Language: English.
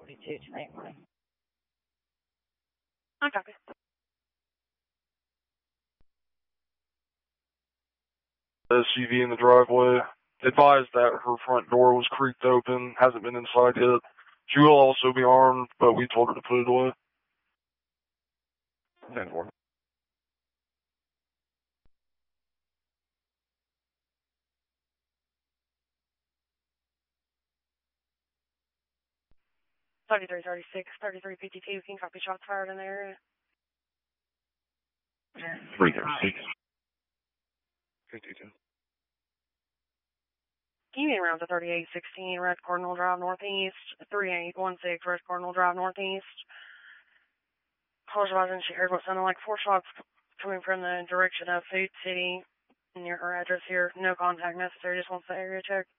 42 tonight. I copy. SUV in the driveway. Advised that her front door was creaked open, hasn't been inside yet. She will also be armed, but we told her to put it away. 10-4. $33, 36, 33, 52. Can you copy shots fired in the area? 336. 52. Can you get around to 3816 Red Cardinal Drive Northeast, 3816 Red Cardinal Drive Northeast? Apologizing, she heard what sounded like 4 shots coming from the direction of Food City near her address here. No contact necessary, just wants the area check.